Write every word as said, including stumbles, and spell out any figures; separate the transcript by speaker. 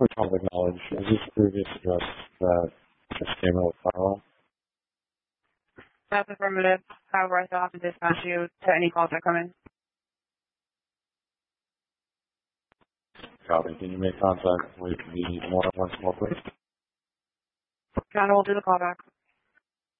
Speaker 1: for public knowledge, is this previous address that just came out with firewall?
Speaker 2: That's affirmative. However, I still have to dispatch you to any calls that come in.
Speaker 1: Copy. Can you make contact with the one oh one small please?
Speaker 2: John will do the callback.